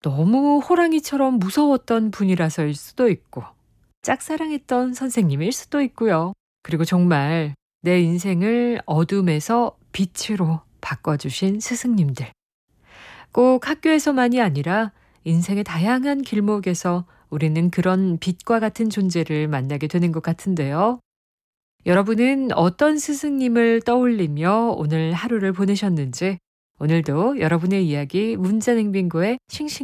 너무 호랑이처럼 무서웠던 분이라서일 수도 있고, 짝사랑했던 선생님일 수도 있고요. 그리고 정말 내 인생을 어둠에서 빛으로 바꿔주신 스승님들. 꼭 학교에서만이 아니라 인생의 다양한 길목에서 우리는 그런 빛과 같은 존재를 만나게 되는 것 같은데요. 여러분은 어떤 스승님을 떠올리며 오늘 하루를 보내셨는지, 오늘도 여러분의 이야기 문자냉빙고에 싱싱